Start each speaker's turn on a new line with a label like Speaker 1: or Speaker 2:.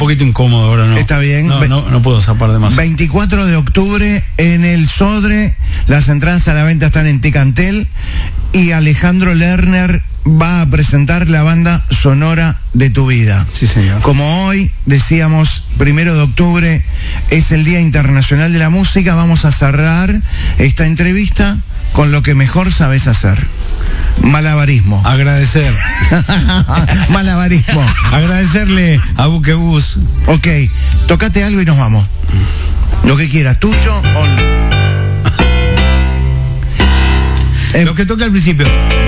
Speaker 1: poquito incómodo ahora, ¿no?
Speaker 2: Está bien.
Speaker 1: No puedo zapar de más.
Speaker 2: 24 de octubre en el Sodre, las entradas a la venta están en Ticantel y Alejandro Lerner va a presentar la banda sonora de tu vida.
Speaker 1: Sí, señor.
Speaker 2: Como hoy decíamos, 1 de octubre es el Día Internacional de la Música, vamos a cerrar esta entrevista con lo que mejor sabes hacer. Malabarismo.
Speaker 1: Agradecer.
Speaker 2: Malabarismo.
Speaker 1: Agradecerle a Buquebus.
Speaker 2: Ok, tocate algo y nos vamos. Lo que quieras, tuyo o...
Speaker 1: Lo que toca al principio.